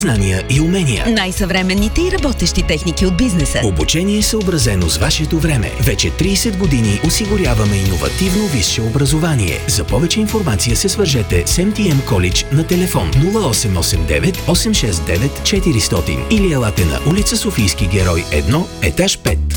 знания и умения. Най-съвременните и работещи техники от бизнеса. Обучение съобразено с вашето време. Вече 30 години осигуряваме иновативно висше образование. За повече информация се свържете с MTM College на телефон 0889 869 400 или елате на улица Софийски герой 1, етаж 5.